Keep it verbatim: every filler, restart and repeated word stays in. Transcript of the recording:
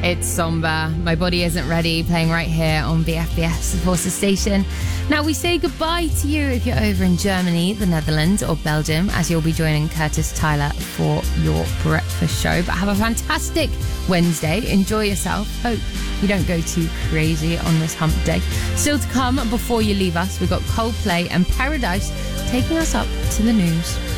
It's Somber. My Body Isn't Ready, playing right here on B F B S, the Forces Station. Now, we say goodbye to you if you're over in Germany, the Netherlands, or Belgium, as you'll be joining Curtis Tyler for your breakfast show. But have a fantastic Wednesday. Enjoy yourself. Hope you don't go too crazy on this hump day. Still to come before you leave us, we've got Coldplay and Paradise taking us up to the news.